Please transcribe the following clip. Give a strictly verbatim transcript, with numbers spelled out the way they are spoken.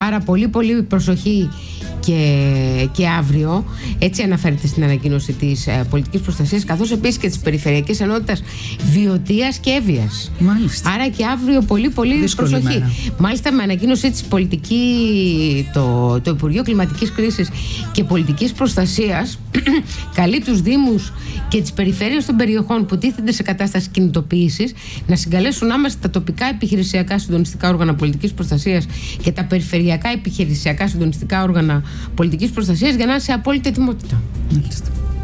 Άρα πολύ πολύ προσοχή και, και αύριο, έτσι αναφέρεται στην ανακοίνωση της ε, πολιτικής προστασίας, καθώς επίσης και της περιφερειακής ενότητας Βιωτίας και Εύβοιας. Μάλιστα. Άρα και αύριο πολύ πολύ δύσκολη προσοχή. μέρα. Μάλιστα με ανακοίνωσή της πολιτική, το, το Υπουργείο Κλιματικής Κρίσης και Πολιτικής Προστασίας καλεί τους Δήμους και τις περιφέρειες των περιοχών που τίθενται σε κατάσταση κινητοποίησης να συγκαλέσουν άμεσα τα τοπικά επιχειρησιακά συντονιστικά όργανα πολιτικής προστασίας και τα περιφερειακά επιχειρησιακά συντονιστικά όργανα πολιτικής προστασίας για να είναι σε απόλυτη ετοιμότητα. Μάλιστα.